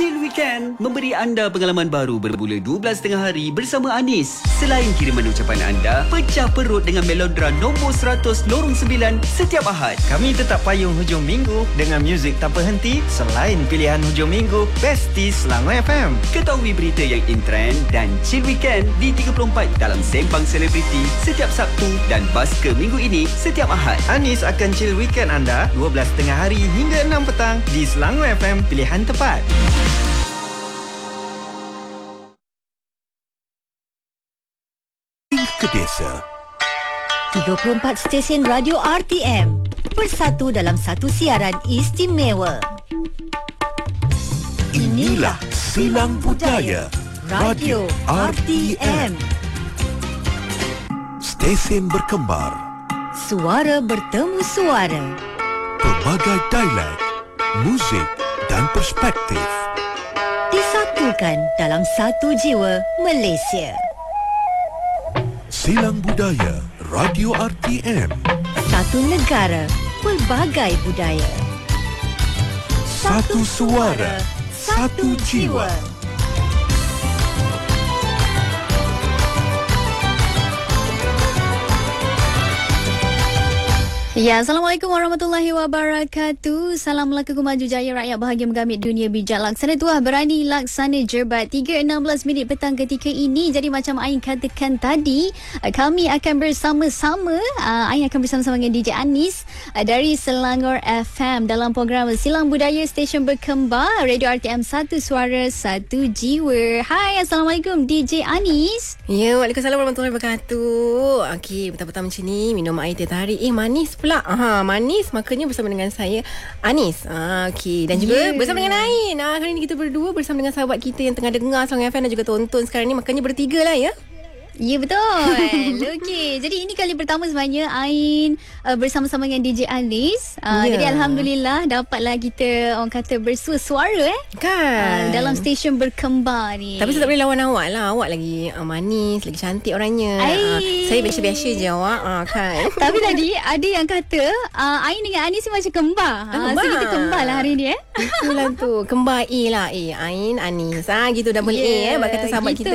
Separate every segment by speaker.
Speaker 1: Chill Weekend memberi anda pengalaman baru bermula 12 tengah hari bersama Anis. Selain kiriman ucapan anda, pecah perut dengan melodra nombor 100 lorong 9 setiap Ahad.
Speaker 2: Kami tetap payung hujung minggu dengan muzik tanpa henti. Selain pilihan hujung minggu, Besti Selangor FM.
Speaker 1: Ketahui berita yang in trend dan Chill Weekend di 34 dalam Sembang Selebriti setiap Sabtu dan Basker minggu ini setiap Ahad.
Speaker 2: Anis akan chill weekend anda 12 tengah hari hingga 6 petang di Selangor FM, pilihan tepat.
Speaker 3: Ke desa.
Speaker 4: 34 stesen radio RTM bersatu dalam satu siaran istimewa.
Speaker 3: Inilah Silang Budaya Radio RTM. Stesen berkembar,
Speaker 4: Suara bertemu suara.
Speaker 3: pelbagai dialek, muzik dan perspektif.
Speaker 4: Disatukan dalam satu jiwa Malaysia.
Speaker 3: Silang Budaya Radio RTM.
Speaker 4: Satu negara, pelbagai budaya.
Speaker 3: Satu suara, satu jiwa.
Speaker 5: Ya, Assalamualaikum warahmatullahi wabarakatuh. Salam Melaka Maju Jaya, rakyat bahagia mengambil dunia bijak. Laksana tuah berani laksana jerbat. 3.16 minit petang ketika ini. Jadi macam Ain katakan tadi, kami akan bersama-sama, Ain akan bersama-sama dengan DJ Anis dari Selangor FM dalam program Silang Budaya Stesen Berkembar Radio RTM, Satu Suara Satu Jiwa. Hai, Assalamualaikum DJ Anis.
Speaker 6: Ya, Waalaikumsalam warahmatullahi wabarakatuh. Okey, petang-petang macam ni minum air teh tarik. Manis pula. Manis, makanya bersama dengan saya Anis. Okey, dan juga bersama dengan Ain. Kali ni kita berdua bersama dengan sahabat kita yang tengah dengar Selangor FM dan juga tonton sekarang ni, makanya bertiga lah ya.
Speaker 5: Ya, betul. Okey, jadi ini kali pertama sebenarnya Ain bersama-sama dengan DJ Anis. Jadi Alhamdulillah dapatlah kita, orang kata, bersua suara
Speaker 6: Kan
Speaker 5: dalam stesen Berkembar ni.
Speaker 6: Tapi saya tak boleh lawan awak lah. Awak lagi manis, lagi cantik orangnya. Saya biasa-biasa je awak kan.
Speaker 5: Tapi tadi ada yang kata Ain dengan Anis ni macam kembar. So kita kembar lah hari ni
Speaker 6: Itulah tu. Kembar A lah. Ain, Anis. Gitu double A bak kata sahabat
Speaker 5: gitu.
Speaker 6: kita.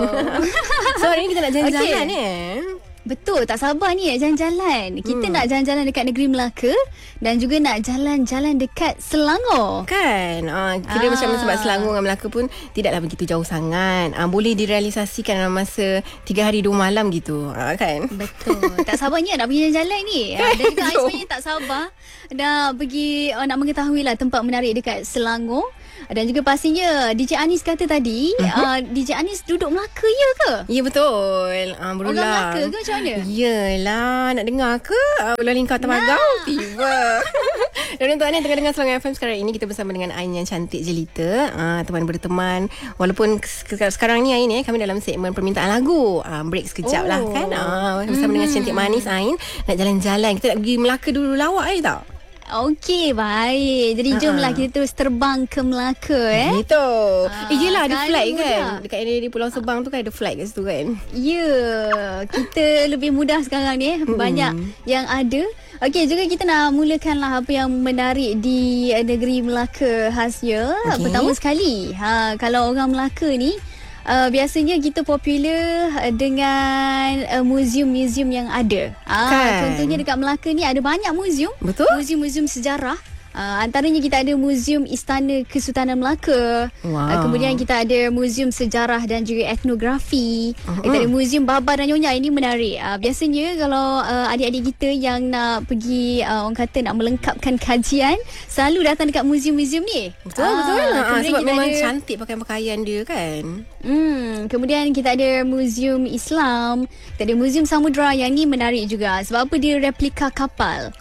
Speaker 6: So hari ni kita nak jalan-jalan
Speaker 5: Betul, tak sabar ni nak jalan-jalan. Kita nak jalan-jalan dekat negeri Melaka dan juga nak jalan-jalan dekat Selangor.
Speaker 6: Kan? Kira macam sebab Selangor dengan Melaka pun tidaklah begitu jauh sangat. Boleh direalisasikan dalam masa 3 hari 2 malam gitu. Kan?
Speaker 5: Betul. Tak sabarnya nak pergi jalan-jalan ni. Dan juga Ais sebenarnya tak sabar nak pergi, nak mengetahui lah tempat menarik dekat Selangor. Dan juga pastinya DJ Anis kata tadi, DJ Anis duduk Melaka ya ke?
Speaker 6: Ya, betul. Berulang.
Speaker 5: Orang Melaka ke macam mana?
Speaker 6: Yelah, nak dengar ke? Berulang lingkar terbagau. Tiba. Dan untuk anda yang tengah dengar Selangor FM sekarang ini, kita bersama dengan Ain yang cantik jelita. Teman berteman. Walaupun sekarang ni Ain kami dalam segmen permintaan lagu. Break sekejap lah kan. Bersama dengan cantik manis Ain. Nak jalan-jalan. Kita nak pergi Melaka dulu lawak tau.
Speaker 5: Okey, baik. Jadi jomlah kita terus terbang ke Melaka
Speaker 6: Gitu. Yelah, ada flight kan
Speaker 5: mudah.
Speaker 6: dekat di Pulau Sebang tu kan ada flight kat situ kan.
Speaker 5: Ya, kita lebih mudah sekarang ni banyak yang ada. Okey, juga kita nak mulakanlah apa yang menarik di negeri Melaka khasnya. Pertama sekali, kalau orang Melaka ni biasanya kita popular dengan muzium-muzium yang ada. Contohnya dekat Melaka ni ada banyak muzium.
Speaker 6: Betul.
Speaker 5: Muzium-muzium sejarah. Antaranya kita ada Muzium Istana Kesultanan Melaka. Kemudian kita ada Muzium Sejarah dan juga Etnografi. Kita ada Muzium Baba dan Nyonya. Ini menarik. Biasanya kalau adik-adik kita yang nak pergi, orang kata nak melengkapkan kajian, selalu datang dekat muzium-muzium ni.
Speaker 6: Betul. Sebab memang cantik pakaian-pakaian dia kan.
Speaker 5: Kemudian kita ada Muzium Islam. Kita ada Muzium Samudra. Yang ni menarik juga. Sebab apa? Dia replika kapal.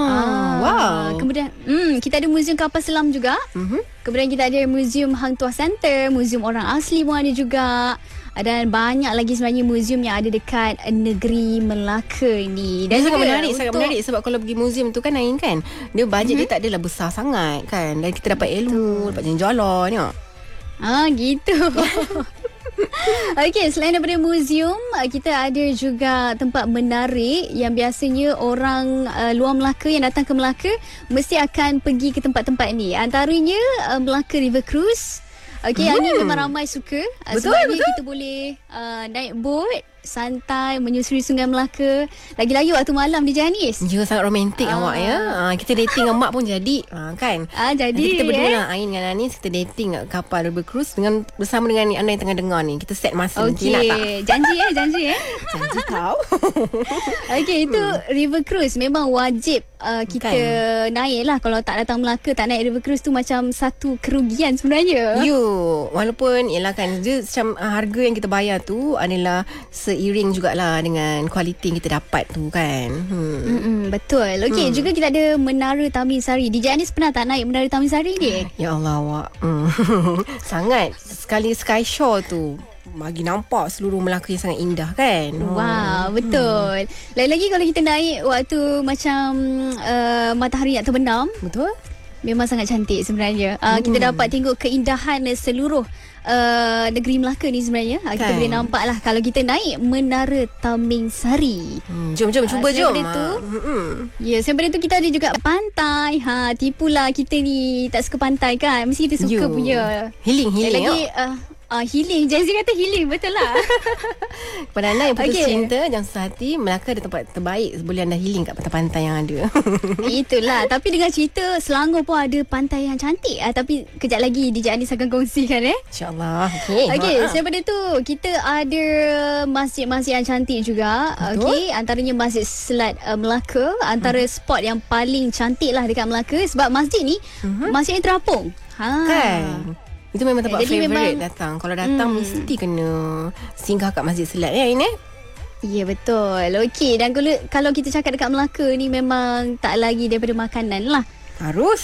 Speaker 6: Wow.
Speaker 5: Kemudian kita ada Muzium Kapal Selam juga. Kemudian kita ada Muzium Hang Tuah Center, Muzium Orang Asli pun ada juga. Dan banyak lagi sebenarnya muzium yang ada dekat negeri Melaka ni. Dan
Speaker 6: sangat menarik, sangat menarik. Sebab kalau pergi muzium tu kan Ain kan, dia bajet dia tak adalah besar sangat kan. Dan kita dapat ilmu, dapat jalan-jalan ya.
Speaker 5: Gitu. Okey, selain daripada muzium, kita ada juga tempat menarik yang biasanya orang luar Melaka yang datang ke Melaka mesti akan pergi ke tempat-tempat ni. Antaranya Melaka River Cruise. Okey, yang ni memang ramai suka.
Speaker 6: Betul,
Speaker 5: Sebabnya
Speaker 6: betul.
Speaker 5: kita boleh naik boat, santai, menyusuri Sungai Melaka. Lagi-lagi waktu malam di Janis.
Speaker 6: Ya, sangat romantik awak ya. Kita dating dengan mak pun jadi. Kan?
Speaker 5: Jadi
Speaker 6: Nanti kita berdua lah Ain dengan Anis, kita dating kat kapal River Cruise bersama dengan anda yang tengah dengar ni. Kita set masa nanti, nak tak?
Speaker 5: Okey, janji.
Speaker 6: Janji tau.
Speaker 5: Okey, itu River Cruise memang wajib kita naik lah. Kalau tak datang Melaka, tak naik River Cruise tu macam satu kerugian sebenarnya.
Speaker 6: Walaupun ialah kan dia macam harga yang kita bayar tu adalah seiring jugalah dengan kualiti yang kita dapat tu kan.
Speaker 5: Betul. Okey, juga kita ada Menara Tamin Sari. DJ Anis pernah tak naik Menara Tamin Sari ni?
Speaker 6: Ya Allah awak. Sangat. Sekali Sky Shore tu bagi nampak seluruh Melaka yang sangat indah kan.
Speaker 5: Wow, betul. Lagi-lagi kalau kita naik waktu macam matahari nak terbenam,
Speaker 6: Betul?
Speaker 5: memang sangat cantik sebenarnya. Kita dapat tengok keindahan seluruh negeri Melaka ni sebenarnya. Kita
Speaker 6: Kan?
Speaker 5: boleh nampak lah kalau kita naik Menara Tamin Sari.
Speaker 6: Jom cuba jom.
Speaker 5: Daripada tu, ya, daripada tu kita ada juga pantai. Tipulah kita ni tak suka pantai kan. Mesti kita suka punya
Speaker 6: Healing
Speaker 5: lagi healing. Janji kata healing, betul lah.
Speaker 6: Kepada anda yang putus
Speaker 5: Okey.
Speaker 6: cinta, jangan susah hati. Melaka ada tempat terbaik boleh anda healing kat pantai-pantai yang ada.
Speaker 5: Itulah. Tapi dengan cerita Selangor pun ada pantai yang cantik. Tapi kejap lagi DJ Anis akan kongsikan
Speaker 6: InsyaAllah.
Speaker 5: Okey, daripada tu kita ada masjid-masjid yang cantik juga. Okey, antaranya Masjid Selat Melaka, antara spot yang paling cantik lah dekat Melaka sebab masjid ni masjid yang terapung.
Speaker 6: Kan? Itu memang tempat
Speaker 5: Jadi
Speaker 6: favourite
Speaker 5: memang-
Speaker 6: datang. Kalau datang mesti kena singgah kat Masjid Selat ya ini.
Speaker 5: Ya, betul. Okey, dan kalau kita cakap dekat Melaka ni memang tak lagi daripada makanan lah.
Speaker 6: Harus.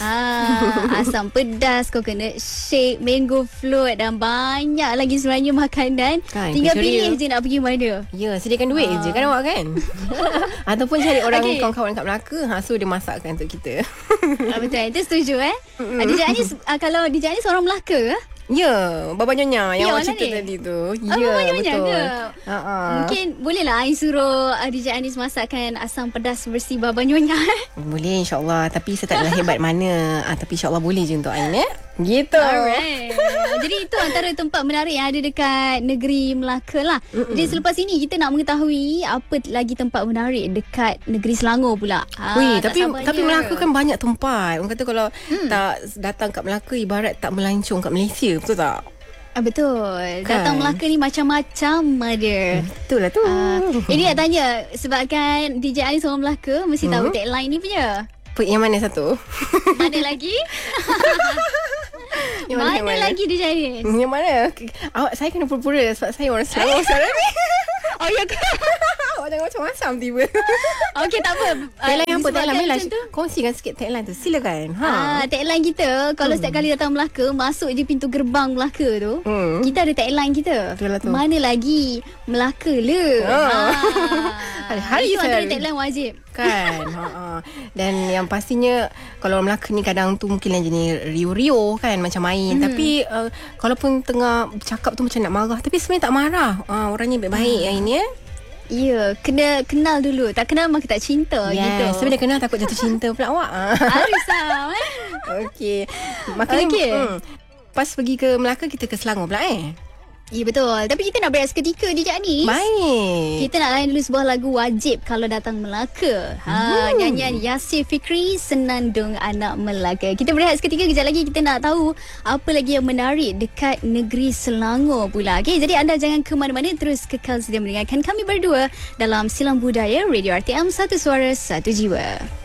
Speaker 5: Asam pedas, coconut shake, mango float dan banyak lagi sebenarnya makanan.
Speaker 6: Kan,
Speaker 5: Tinggal
Speaker 6: keceriu.
Speaker 5: pilih je nak pergi mana.
Speaker 6: Ya, sediakan duit je kan awak kan. Ataupun cari orang
Speaker 5: Okey.
Speaker 6: kawan-kawan kat Melaka, so dia masakkan untuk kita.
Speaker 5: Betul, itu setuju DJ Anis, kalau DJ Anis orang Melaka ke?
Speaker 6: Ya, Baba Nyonya yang
Speaker 5: Ya,
Speaker 6: awak
Speaker 5: mana
Speaker 6: cerita
Speaker 5: ni?
Speaker 6: tadi tu.
Speaker 5: Baba
Speaker 6: Ya,
Speaker 5: Nyonya
Speaker 6: betul.
Speaker 5: ke?
Speaker 6: Mungkin
Speaker 5: Mungkin bolehlah Ain suruh DJ Anis masakkan asam pedas versi Baba Nyonya.
Speaker 6: boleh insyaAllah. Tapi saya tak adalah hebat mana. Tapi insyaAllah boleh je untuk Ain Gitu.
Speaker 5: Alright. Jadi itu antara tempat menarik yang ada dekat negeri Melaka lah. Jadi selepas ini kita nak mengetahui apa lagi tempat menarik dekat negeri Selangor pula.
Speaker 6: Weh,
Speaker 5: tak
Speaker 6: tapi
Speaker 5: sabarnya.
Speaker 6: Melaka kan banyak tempat. Orang kata kalau tak datang kat Melaka ibarat tak melancong kat Malaysia. Betul tak?
Speaker 5: Betul.
Speaker 6: Kan?
Speaker 5: Datang Melaka ni macam-macam ada.
Speaker 6: Betul lah tu.
Speaker 5: Ini nak tanya sebabkan DJ Anis orang Melaka mesti tahu tagline ni punya.
Speaker 6: Yang mana satu?
Speaker 5: Mana lagi?
Speaker 6: Yang
Speaker 5: Mana lagi DJ Anis?
Speaker 6: Yang mana? Awak saya kena pura-pura sebab saya orang Selangor sekarang ni.
Speaker 5: Oh ya ke?
Speaker 6: Awak jangan macam-macam tiba.
Speaker 5: Okey, tak apa.
Speaker 6: Tagline apa?
Speaker 5: Disebabkan
Speaker 6: Tagline Mela.
Speaker 5: macam tu.
Speaker 6: Kongsikan sikit tagline tu. Silakan.
Speaker 5: Tagline kita kalau setiap kali datang Melaka, masuk je pintu gerbang Melaka tu, kita ada tagline kita.
Speaker 6: Betul lah tu.
Speaker 5: Mana lagi Melaka le.
Speaker 6: Hari-hari
Speaker 5: Itu
Speaker 6: saya
Speaker 5: antara
Speaker 6: ada.
Speaker 5: tagline wajib.
Speaker 6: Kan. Dan yang pastinya kalau orang Melaka ni kadang tu mungkin yang jenis rio-rio kan macam main. Tapi kalaupun tengah cakap tu macam nak marah, tapi sebenarnya tak marah. Orangnya baik-baik yang ini
Speaker 5: Ya, kena kenal dulu. Tak kenal memang tak cinta gitu.
Speaker 6: Sebenarnya kenal takut jatuh cinta pula awak.
Speaker 5: Harus lah.
Speaker 6: Okey. Makanya
Speaker 5: Okey.
Speaker 6: pas pergi ke Melaka kita ke Selangor pula
Speaker 5: Ya, betul. Tapi kita nak berehat seketika DJ Anis.
Speaker 6: Baik.
Speaker 5: Kita nak layan dulu sebuah lagu wajib kalau datang Melaka. Nyanyian Yasir Fikri, Senandung Anak Melaka. Kita berehat seketika, kejap lagi kita nak tahu apa lagi yang menarik dekat negeri Selangor pula. Okay, jadi anda jangan ke mana-mana, terus kekal sedia mendengarkan kami berdua dalam Silang Budaya Radio RTM, Satu Suara Satu Jiwa.